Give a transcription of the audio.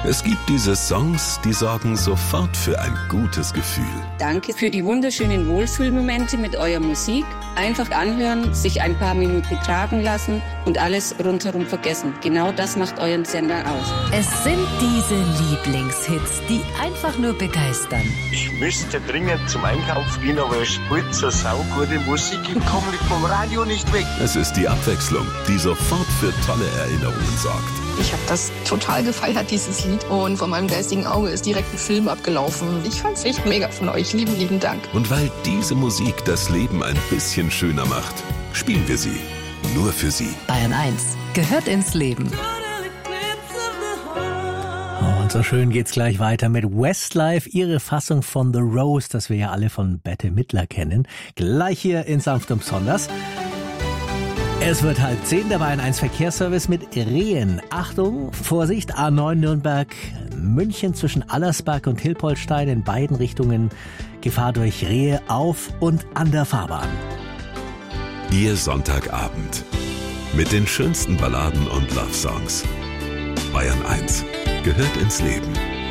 Es gibt diese Songs, die sorgen sofort für ein gutes Gefühl. Danke für die wunderschönen Wohlfühlmomente mit eurer Musik. Einfach anhören, sich ein paar Minuten tragen lassen und alles rundherum vergessen. Genau das macht euren Sender aus. Es sind diese Lieblingshits, die einfach nur begeistern. Ich müsste dringend zum Einkauf gehen, aber es spielt so saugute Musik. Ich komme vom Radio nicht weg. Es ist die Abwechslung, die sofort für tolle Erinnerungen sorgt. Ich habe das total gefeiert, dieses Lied. Und vor meinem geistigen Auge ist direkt ein Film abgelaufen. Ich fand's echt mega von euch. Lieben, lieben Dank. Und weil diese Musik das Leben ein bisschen schöner macht, spielen wir sie. Nur für Sie. Bayern 1 gehört ins Leben. Und so schön geht's gleich weiter mit Westlife, ihre Fassung von The Rose, das wir ja alle von Bette Midler kennen. Gleich hier in Sanft und Besonders. Es wird 9:30, der Bayern 1 Verkehrsservice mit Rehen. Achtung, Vorsicht, A9 Nürnberg, München zwischen Allersberg und Hilpoltstein in beiden Richtungen. Gefahr durch Rehe auf und an der Fahrbahn. Ihr Sonntagabend mit den schönsten Balladen und Love-Songs. Bayern 1 gehört ins Leben.